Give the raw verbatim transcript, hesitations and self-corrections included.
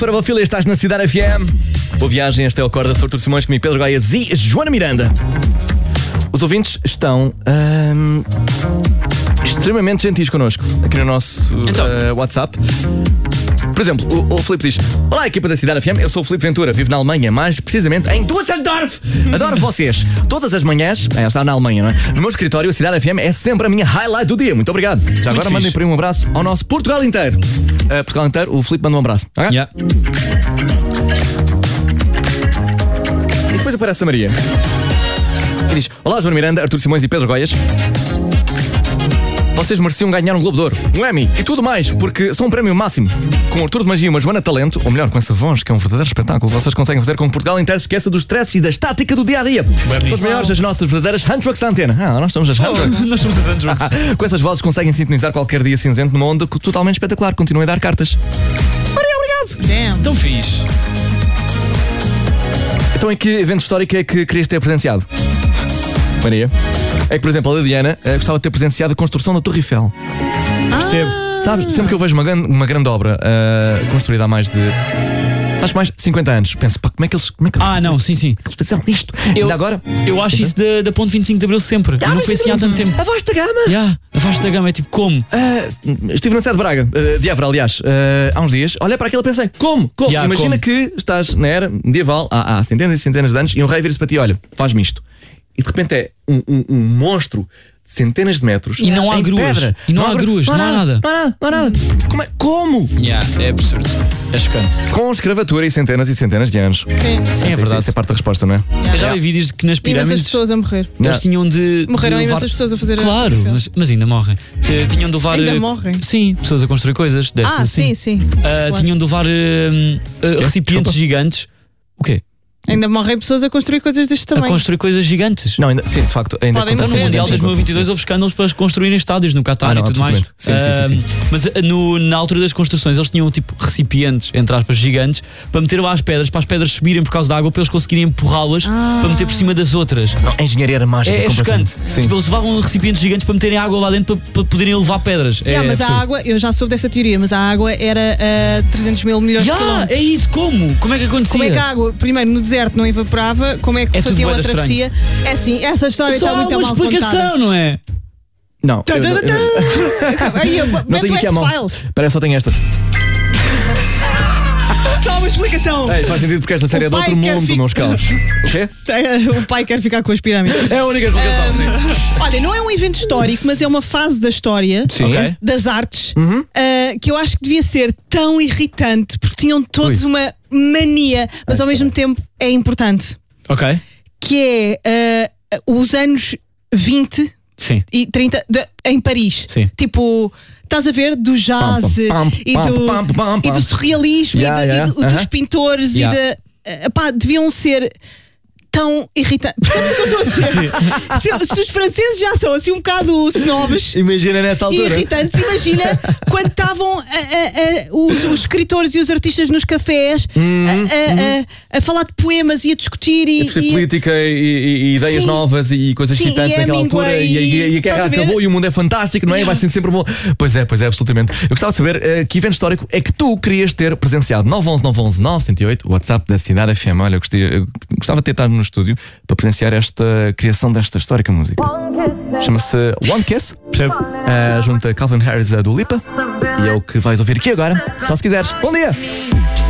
para a fila, estás na Cidade F M. Boa viagem, este é o Acorda, sou Artur Simões, comigo Pedro Goiás e Joana Miranda. Os ouvintes estão hum, extremamente gentis connosco aqui no nosso então. uh, WhatsApp. Por exemplo, o, o Filipe diz: olá, equipa da Cidade F M, eu sou o Filipe Ventura, vivo na Alemanha, mais precisamente em Düsseldorf. Adoro vocês. Todas as manhãs, é, está na Alemanha, não é? No meu escritório, a Cidade F M é sempre a minha highlight do dia. Muito obrigado. Já agora mandem por aí um abraço ao nosso Portugal inteiro. Uh, Portugal inteiro, o Filipe manda um abraço. Okay? Yeah. E depois aparece a Maria e diz: olá, Joana Miranda, Artur Simões e Pedro Goiás. Vocês mereciam ganhar um Globo de Ouro, um Emmy e tudo mais, porque são um prémio máximo. Com o Artur de Magia e uma Joana Talento, ou melhor, com essa voz, que é um verdadeiro espetáculo, vocês conseguem fazer com que Portugal inteiro se esqueça dos stresses e da estática do dia-a-dia. São os maiores, as nossas verdadeiras handtrucks da antena. Ah, nós somos as handtrucks. Oh, nós somos as handtrucks. Com essas vozes conseguem sintonizar qualquer dia cinzento numa onda totalmente espetacular. Continuem a dar cartas. Maria, obrigado. Damn. Tão fixe. Então, em que evento histórico é que querias ter presenciado? Maria? É que, por exemplo, a Liliana uh, gostava de ter presenciado a construção da Torre Eiffel. Percebo. Sabes, sempre que eu vejo uma, gran- uma grande obra uh, construída há mais de... Sabes, mais de cinquenta anos, penso, pá, como é que eles... Como é que Ah, não, sim, sim. eles fizeram isto? Eu, Ainda agora? eu acho Sim, isso da, da ponte vinte e cinco de Abril sempre. Ah, não mas foi assim há isso- tanto tempo. A voz da gama! Yeah, a vasta gama é tipo como? Uh, estive na sede de Braga, uh, de Évora, aliás, uh, há uns dias. Olhei para aquilo e pensei: como? Como? Yeah, Imagina como? que estás na era medieval há, há centenas e centenas de anos e um rei vira-se para ti: olha, faz-me isto. E de repente é um, um, um monstro de centenas de metros. E não há em gruas. pedra. E não há gruas, não há nada. Não há nada, não há nada. Como? É? Como? Yeah, é absurdo. É chocante. Com escravatura e centenas e centenas de anos. Sim. Sim, é verdade. Isso é parte da resposta, não é? Eu já vi vídeos de que nas Imensas pirâmides pessoas a morrer. eles Yeah. tinham de. Morreram de levar... imensas pessoas a fazer a Claro, Torre Eiffel. mas, mas ainda morrem. Que tinham de levar. Ainda eh, morrem? Sim, pessoas a construir coisas. Destas Ah, assim. sim, sim. Ah, Claro. Tinham de levar eh, eh, recipientes Desculpa. gigantes. O quê? Ainda morrem pessoas a construir coisas deste A tamanho. construir coisas gigantes. Não, ainda, sim, de facto, ainda Podem acontece No morrer. muito Mundial isso, dois mil e vinte e dois sim. houve escândalos para construírem estádios no Qatar Ah, não, e tudo mais. absolutamente. Sim, sim, sim, sim. Ah, Mas ah, no- na altura das construções eles tinham tipo recipientes, entre aspas, gigantes, para meter lá as pedras, para as pedras subirem por causa da água, para eles conseguirem empurrá-las Ah. para meter por cima das outras. Não, a engenharia era mágica. É, é completamente. chocante. Sim. Tipo, eles levavam recipientes gigantes para meterem água lá dentro para, para poderem levar pedras. É Yeah, mas a absurdo. água, eu já soube dessa teoria, mas a água era a trezentos mil milhões de Já, quilómetros. é isso, como? Como é que acontecia? Como é que a água, primeiro no deserto não evaporava, como é que É tudo faziam bué a da travessia? É assim, essa história Só está há muito uma mal explicação, contada. não é? Não. eu- eu- eu- Aí, eu- Não mete tenho o aqui a mão. X-Files. Espera, só tenho esta. Só uma explicação. É, faz sentido porque esta série é de pai outro quer mundo, fi- meus caros. O quê? O pai quer ficar com as pirâmides. É a única explicação, sim. Olha, não é um evento histórico, mas é uma fase da história, Sim. Ok. das artes, Uhum. ah, que eu acho que devia ser tão irritante, porque tinham todos Ui. uma mania, mas ao mesmo tempo é importante, Ok. que é ah, os anos vinte Sim. e trinta de- em Paris. Sim. Tipo, estás a ver do jazz Pam, pam, e, pam, do, pam, pam, e pam. do surrealismo Yeah, e, de- yeah, e do- dos uh-huh. pintores Yeah. e de. Epá, deviam ser tão irritantes. Percebes o que eu estou a dizer? Se, se os franceses já são assim um bocado snobs Imagina nessa e altura. irritantes, imagina quando estavam a- a- a- os, os escritores e os artistas nos cafés Uhum, a, a- a- a falar de poemas e a discutir e, A discutir e- política e, e- e ideias Sim. novas e coisas Sim, excitantes e é naquela míngua altura e, e- e, e a guerra estás a ver? acabou e o mundo é fantástico, não é? Vai ser sempre bom. Pois é, pois é, absolutamente. Eu gostava de saber eh, que evento histórico é que tu querias ter presenciado. nove um um nove um um nove zero oito, o WhatsApp da Cidade F M. Olha, eu gostei- eu gostava de ter estado no estúdio para presenciar esta criação desta histórica música. Chama-se One Kiss, Percebo? uh, junto a Calvin Harris a do Lipa, e é o que vais ouvir aqui agora, só se quiseres. Bom dia!